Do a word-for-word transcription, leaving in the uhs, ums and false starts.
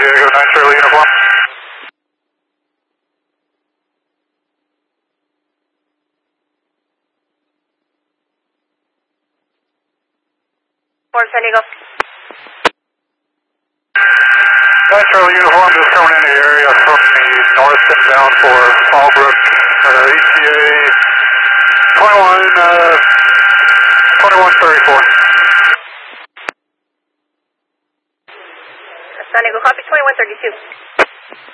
Diego, nine Charlie Uniform. Four San Diego. nine Charlie Uniform, just coming into the area from the north and down for Fallbrook, uh, E T A twenty-one, uh, twenty-one thirty-four. San Diego, copy twenty-one thirty-two.